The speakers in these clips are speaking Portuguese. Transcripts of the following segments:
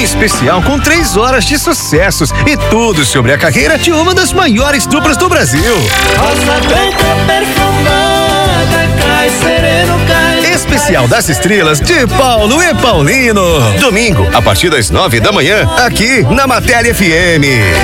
especial com 3 horas de sucessos e tudo sobre a carreira de uma das maiores duplas do Brasil. Rosa branca perfumada, cai sereno, cai. Especial das Estrelas de Paulo e Paulino. Domingo, a partir das 9 da manhã, aqui na Matéria FM.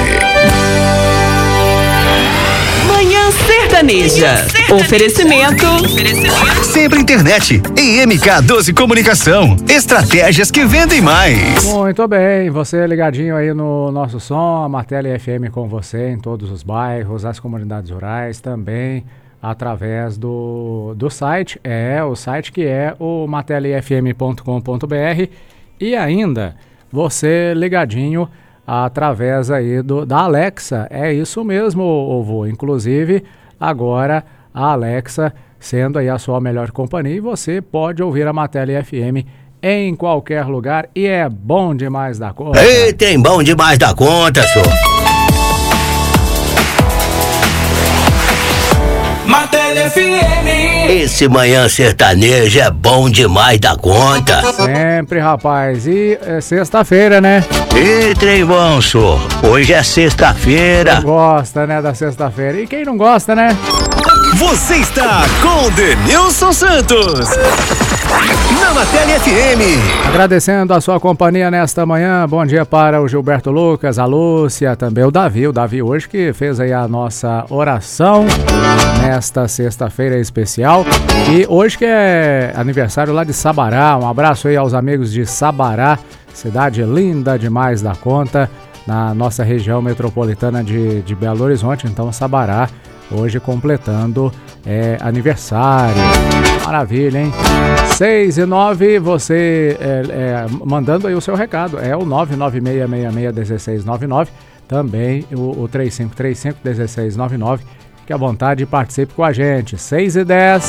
Manhã Sertaneja. Oferecimento. Sempre Internet e MK12 Comunicação. Estratégias que vendem mais. Muito bem, você ligadinho aí no nosso som, a Matéria FM com você em todos os bairros, as comunidades rurais também, através do site, o site que é o materiafm.com.br e ainda você ligadinho através aí da Alexa. É isso mesmo, vô. Inclusive, agora a Alexa sendo aí a sua melhor companhia e você pode ouvir a Matéria FM em qualquer lugar e é bom demais da conta. Ei, tem bom demais da conta, senhor. Matéria FM. Esse Manhã Sertanejo é bom demais da conta. Sempre, rapaz. E é sexta-feira, né? Ei, trem bom, senhor. Hoje é sexta-feira. Gosta, né, da sexta-feira. E quem não gosta, né? Você está com Denilson Santos na Matéria FM. Agradecendo a sua companhia nesta manhã. Bom dia para o Gilberto Lucas, a Lúcia, também o Davi hoje que fez aí a nossa oração nesta sexta-feira especial. E hoje que é aniversário lá de Sabará. Um abraço aí aos amigos de Sabará, cidade linda demais da conta, na nossa região metropolitana de Belo Horizonte. Então, Sabará hoje completando aniversário. Maravilha, hein? 6 e 9, você mandando aí o seu recado. É o 996661699. Também o 35351699. Fique à vontade e participe com a gente. 6 e 10.